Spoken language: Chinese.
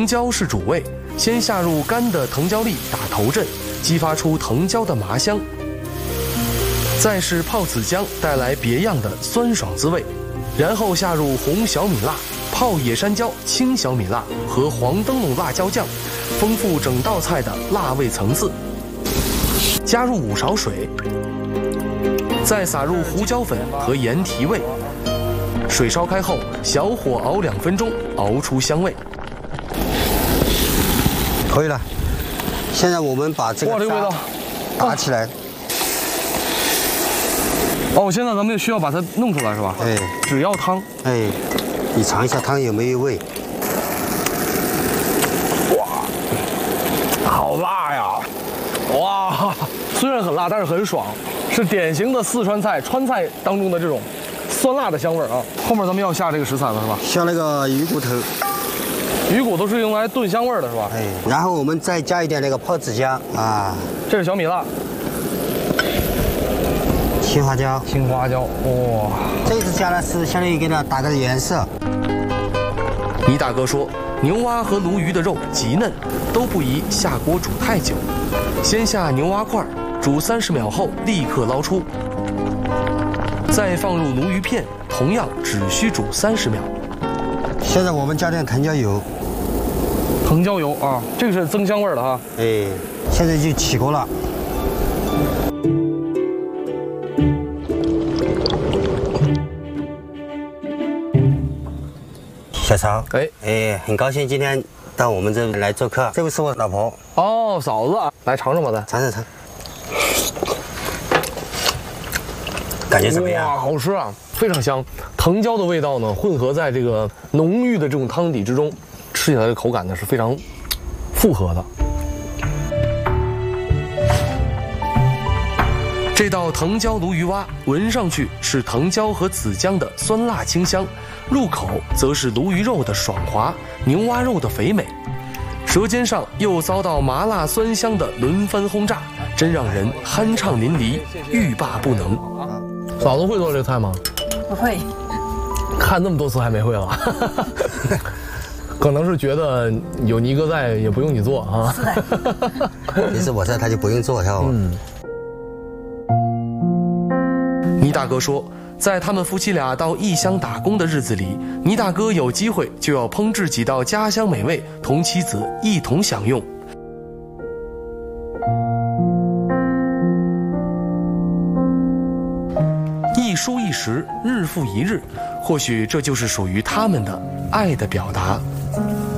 藤椒是主味，先下入干的藤椒粒打头阵，激发出藤椒的麻香。再是泡子姜，带来别样的酸爽滋味。然后下入红小米辣、泡野山椒、青小米辣和黄灯笼辣椒酱，丰富整道菜的辣味层次。加入5勺水，再撒入胡椒粉和盐提味。水烧开后，小火熬2分钟，熬出香味。 可以了。现在我们把这个哇，这个味道打起来。 哦，现在咱们就需要把它弄出来是吧？ 哎， 只要汤。 哎，你尝一下汤有没有味？ 哇，好辣呀！哇，虽然很辣，但是很爽，是典型的四川菜川菜当中的这种酸辣的香味啊。后面咱们要下这个食材了是吧？ 下那个鱼骨头。 鱼骨都是用来炖香味的是吧？ 哎，然后我们再加一点那个泡子姜啊。 这是小米辣。 青花椒， 哇！ 这次加的是相当于给它打个颜色。 倪大哥说，牛蛙和鲈鱼的肉极嫩，都不宜下锅煮太久。先下牛蛙块，煮30秒后立刻捞出，再放入鲈鱼片，同样只需煮30秒。 现在我们加点藤椒油。 藤椒油啊，这个是增香味的哈。 哎，现在就起锅了。小曹，哎，很高兴今天到我们这来做客。这位是我老婆。 哦，嫂子，来尝尝吧，咱尝。感觉怎么样？ 哇，好吃啊，非常香。藤椒的味道呢，混合在这个浓郁的这种汤底之中，吃起来的口感呢是非常复合的。这道藤椒鲈鱼蛙，闻上去是藤椒和子姜的酸辣清香，入口则是鲈鱼肉的爽滑，牛蛙肉的肥美，舌尖上又遭到麻辣酸香的轮番轰炸，真让人酣畅淋漓，欲罢不能。嫂子会做这个菜吗？ 不会。 看那么多次还没会了，可能是觉得有倪哥在，也不用你做啊。 是的。 其实我在，他就不用做，知道吗？ 倪大哥说，在他们夫妻俩到异乡打工的日子里，倪大哥有机会就要烹制几道家乡美味，同妻子一同享用。一蔬一食，日复一日，或许这就是属于他们的爱的表达。